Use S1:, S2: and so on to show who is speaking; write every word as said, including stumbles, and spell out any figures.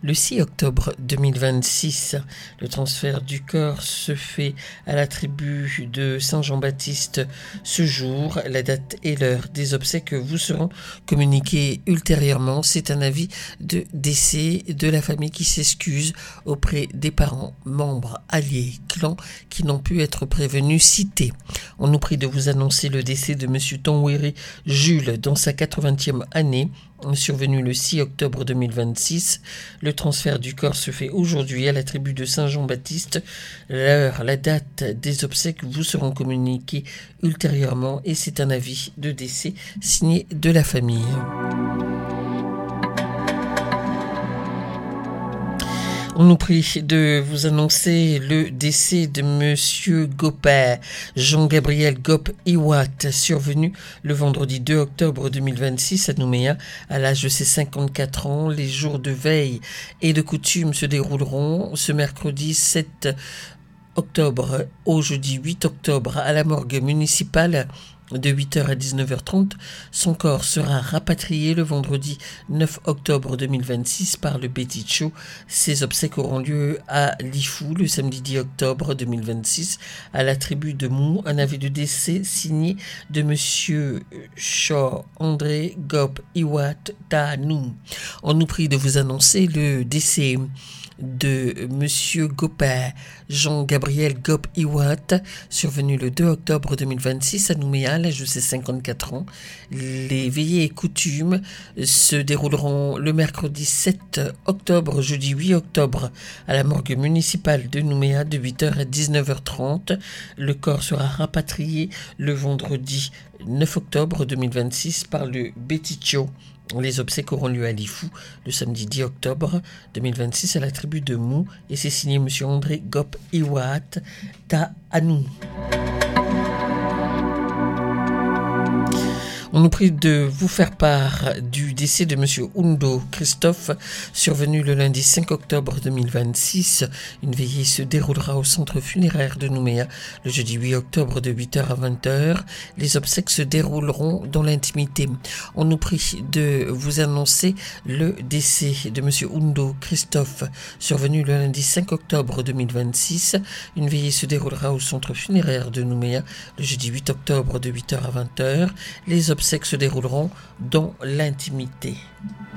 S1: le six octobre deux mille vingt-six. Le transfert du corps se fait à la tribu de Saint-Jean-Baptiste ce jour. La date et l'heure des obsèques vous seront communiquées ultérieurement. C'est un avis de décès de la famille qui s'excuse auprès des parents, membres, alliés, clans qui n'ont pu être prévenus cités. On nous prie de vous annoncer le décès de M. Tonwiri Jules dans sa quatre-vingtième année, survenu le six octobre deux mille vingt-six. Le transfert du corps se fait aujourd'hui à la tribu de Saint-Jean-Baptiste. L'heure, la date des obsèques vous seront communiquées ultérieurement et c'est un avis de décès signé de la famille. On nous prie de vous annoncer le décès de Monsieur Gopé, Jean-Gabriel Gop Iwat, survenu le vendredi deux octobre deux mille vingt-six à Nouméa, à l'âge de ses cinquante-quatre ans. Les jours de veille et de coutume se dérouleront ce mercredi sept octobre au jeudi huit octobre à la morgue municipale de huit heures à dix-neuf heures trente. Son corps sera rapatrié le vendredi neuf octobre deux mille vingt-six par le Béticho. Ses obsèques auront lieu à Lifou le samedi dix octobre deux mille vingt-six à la tribu de Mou. Un avis de décès signé de Monsieur Shaw André Gop Iwat Tanou. On nous prie de vous annoncer le décès de Monsieur Gopé Jean-Gabriel Gop Iwat, survenu le deux octobre deux mille vingt-six à Nouméa, à l'âge de ses cinquante-quatre ans. Les veillées et coutumes se dérouleront le mercredi sept octobre, jeudi huit octobre, à la morgue municipale de Nouméa de huit heures à dix-neuf heures trente. Le corps sera rapatrié le vendredi neuf octobre deux mille vingt-six par le Béticho. Les obsèques auront lieu à Lifou le samedi dix octobre deux mille vingt-six à la tribu de Mou et c'est signé M. André Gop Iwat Tanou. On nous prie de vous faire part du décès de M. Undo Christophe, survenu le lundi cinq octobre deux mille vingt-six. Une veillée se déroulera au centre funéraire de Nouméa le jeudi huit octobre de huit heures à vingt heures. Les obsèques se dérouleront dans l'intimité. On nous prie de vous annoncer le décès de M. Undo Christophe, survenu le lundi cinq octobre deux mille vingt-six. Une veillée se déroulera au centre funéraire de Nouméa le jeudi huit octobre de huit heures à vingt heures. Les obsèques se dérouleront dans l'intimité.